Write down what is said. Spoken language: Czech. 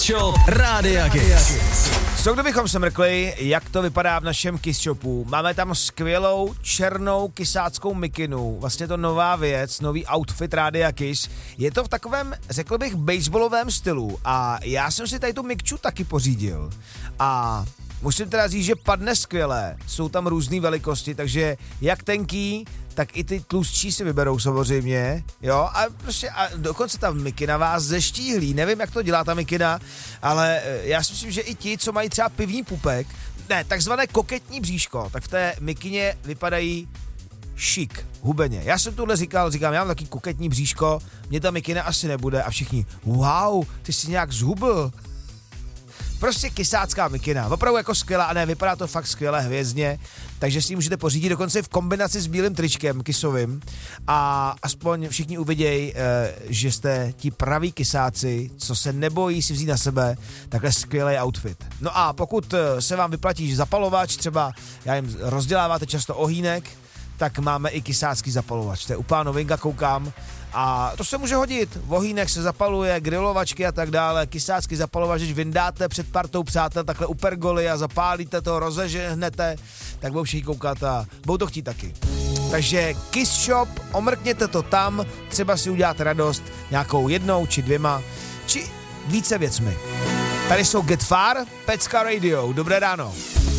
Kiss Shop Rádia Kiss. Co kdybychom se mrkli, jak to vypadá v našem Kiss Shopu? Máme tam skvělou černou kysáckou mikinu, vlastně to nová věc, nový outfit Rádia Kiss. Je to v takovém, řekl bych, baseballovém stylu a já jsem si tady tu mikču taky pořídil. A musím teda říct, že padne skvěle, jsou tam různé velikosti, takže jak tenký, tak i ty tlustší si vyberou samozřejmě, jo, a prostě a dokonce ta mikina vás zeštíhlí, nevím, jak to dělá ta mikina, ale já si myslím, že i ti, co mají třeba pivní pupek, ne, takzvané koketní bříško, tak v té mikině vypadají šik, hubeně. Já jsem tohle říkám, já mám taky koketní bříško, mě ta mikina asi nebude a všichni, wow, ty jsi nějak zhubl. Prostě kysácká mikina, opravdu jako skvělá a ne, vypadá to fakt skvěle hvězdně, takže si ji můžete pořídit dokonce v kombinaci s bílým tričkem kysovým a aspoň všichni uvidějí, že jste ti praví kysáci, co se nebojí si vzít na sebe takhle skvělý outfit. No a pokud se vám vyplatí zapalovač, třeba já jim rozděláváte často ohýnek, tak máme i kysácký zapalovač, to je úplná novinka, koukám. A to se může hodit, ohýnek se zapaluje, grilovačky a tak dále, kysácký zapalovač, když vyndáte před partou přátel takhle u pergoly a zapálíte to, rozežehnete, tak budou všichni koukat a budou to chtít taky. Takže Kiss Shop, omrkněte to tam, třeba si uděláte radost nějakou jednou, či dvěma, či více věcmi. Tady jsou Get Far, Pecka Radio, dobré ráno.